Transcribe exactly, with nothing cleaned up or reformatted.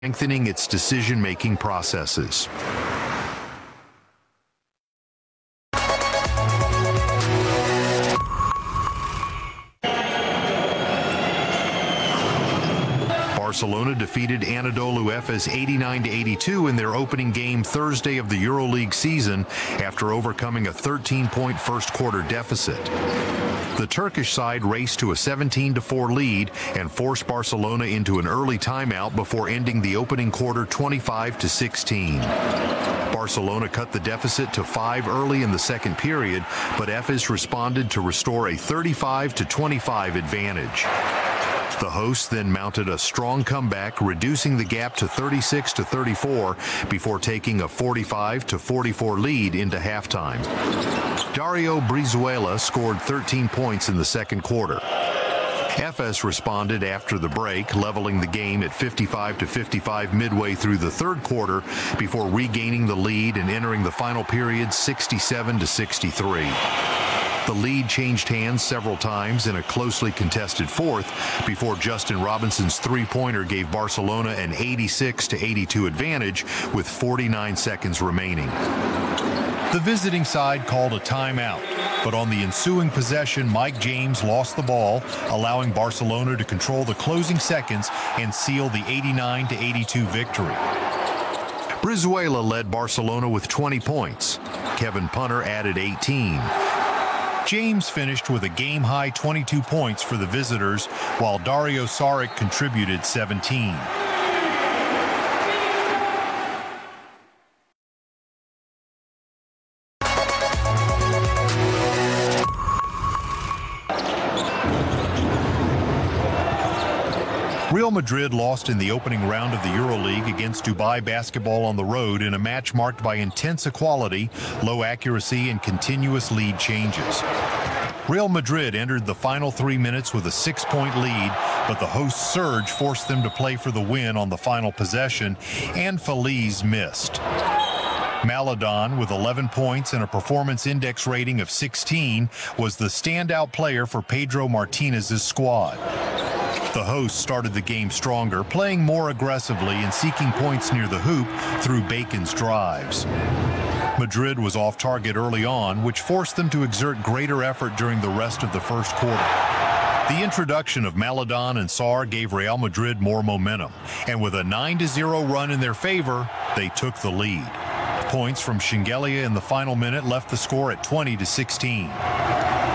strengthening its decision-making processes. Barcelona defeated Anadolu Efes eighty-nine to eighty-two in their opening game Thursday of the EuroLeague season after overcoming a thirteen point first quarter deficit. The Turkish side raced to a seventeen to four lead and forced Barcelona into an early timeout before ending the opening quarter twenty-five to sixteen. Barcelona cut the deficit to five early in the second period, but Efes responded to restore a thirty-five to twenty-five advantage. The hosts then mounted a strong comeback, reducing the gap to thirty-six to thirty-four before taking a forty-five to forty-four lead into halftime. Dario Brizuela scored thirteen points in the second quarter. Efes responded after the break, leveling the game at fifty-five to fifty-five midway through the third quarter before regaining the lead and entering the final period sixty-seven to sixty-three. The lead changed hands several times in a closely contested fourth before Justin Robinson's three-pointer gave Barcelona an eighty-six to eighty-two advantage with forty-nine seconds remaining. The visiting side called a timeout, but on the ensuing possession, Mike James lost the ball, allowing Barcelona to control the closing seconds and seal the eighty-nine to eighty-two victory. Brizuela led Barcelona with twenty points. Kevin Punter added eighteen. James finished with a game-high twenty-two points for the visitors, while Dario Saric contributed seventeen. Real Madrid lost in the opening round of the EuroLeague against Dubai Basketball on the road in a match marked by intense equality, low accuracy, and continuous lead changes. Real Madrid entered the final three minutes with a six-point lead, but the hosts' surge forced them to play for the win on the final possession, and Feliz missed. Maladon, with eleven points and a performance index rating of sixteen, was the standout player for Pedro Martinez's squad. The hosts started the game stronger, playing more aggressively and seeking points near the hoop through Bacon's drives. Madrid was off target early on, which forced them to exert greater effort during the rest of the first quarter. The introduction of Maladon and Sarr gave Real Madrid more momentum, and with a nine to zero run in their favor, they took the lead. Points from Shengelia in the final minute left the score at twenty to sixteen.